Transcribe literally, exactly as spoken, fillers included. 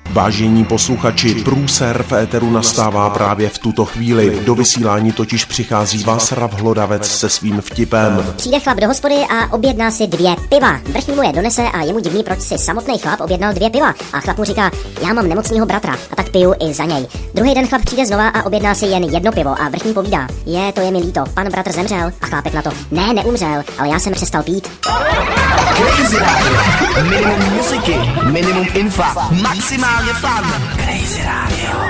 Vážení posluchači, průser v éteru nastává právě v tuto chvíli. Do vysílání totiž přichází Václav Hlodavec se svým vtipem. Přijde chlap do hospody a objedná si dvě piva. Vrchní mu je donese a je mu divný, proč si samotný chlap objednal dvě piva. A chlap mu říká, já mám nemocného bratra a tak piju i za něj. Druhý den chlap přijde znova a objedná si jen jedno pivo a vrchní povídá, je, to je mi líto, pan bratr zemřel. A chlápek na to, ne, neumřel, ale já jsem přestal pít. Crazy Radio. Minimum muziky, minimum infa, maximálně fun. Crazy Radio.